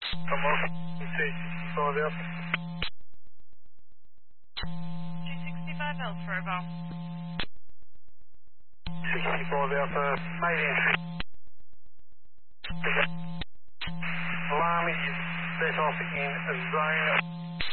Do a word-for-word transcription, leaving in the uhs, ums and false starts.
Come on, C sixty-five Alpha. G sixty-five Alpha, over. sixty-five Alpha, made entry. Alarm is set off in zone